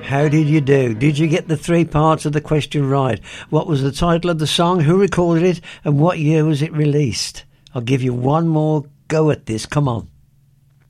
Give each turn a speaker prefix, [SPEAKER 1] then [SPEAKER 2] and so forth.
[SPEAKER 1] How did you do? Did you get the 3 parts of the question right? What was the title of the song? Who recorded it? And what year was it released? I'll give you one more go at this. Come on.